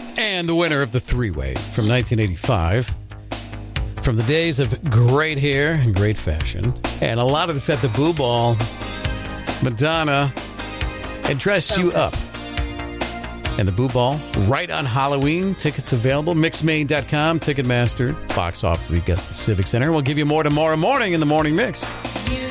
And the winner of the three-way from 1985. From the days of great hair and great fashion. And a lot of this at the Boo Ball. Madonna and Dress You Up. And the Boo Ball, right on Halloween. Tickets available. Mixmain.com, Ticketmaster, box office at the Augusta Civic Center. We'll give you more tomorrow morning in the Morning Mix.